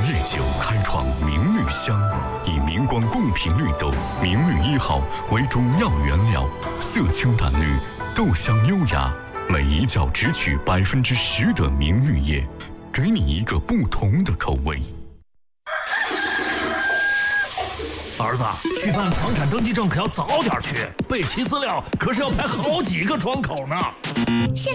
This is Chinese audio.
烈酒开创明绿香，以明光贡品绿豆明绿1号为主要原料，色清淡绿，豆香优雅，每一角只取10%的明绿叶，给你一个不同的口味。 儿子，去办房产登记证可要早点去，备齐资料可是要排好几个窗口呢。